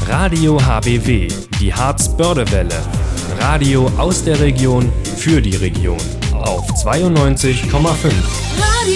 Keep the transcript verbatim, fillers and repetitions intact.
Radio H B W, die Harz-Börde-Welle. Radio aus der Region für die Region auf zweiundneunzig Komma fünf.